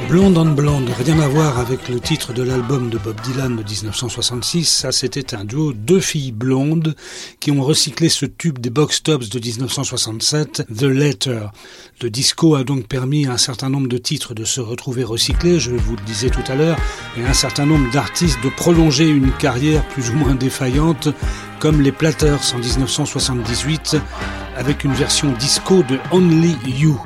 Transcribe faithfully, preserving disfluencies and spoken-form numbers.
Blonde on Blonde, rien à voir avec le titre de l'album de Bob Dylan de dix-neuf cent soixante-six, ça c'était un duo, deux filles blondes qui ont recyclé ce tube des Box Tops de dix-neuf cent soixante-sept, The Letter. Le disco a donc permis à un certain nombre de titres de se retrouver recyclés, je vous le disais tout à l'heure, et à un certain nombre d'artistes de prolonger une carrière plus ou moins défaillante, comme les Platters en dix-neuf cent soixante-dix-huit, avec une version disco de Only You.